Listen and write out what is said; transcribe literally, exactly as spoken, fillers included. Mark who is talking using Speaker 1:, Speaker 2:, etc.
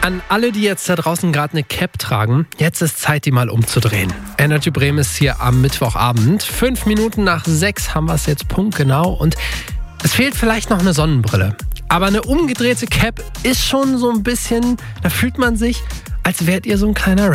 Speaker 1: An alle, die jetzt da draußen gerade eine Cap tragen, jetzt ist Zeit, die mal umzudrehen. Energy Bremen ist hier am Mittwochabend. Fünf Minuten nach sechs haben wir es jetzt punktgenau und es fehlt vielleicht noch eine Sonnenbrille. Aber eine umgedrehte Cap ist schon so ein bisschen, da fühlt man sich, als wärt ihr so ein kleiner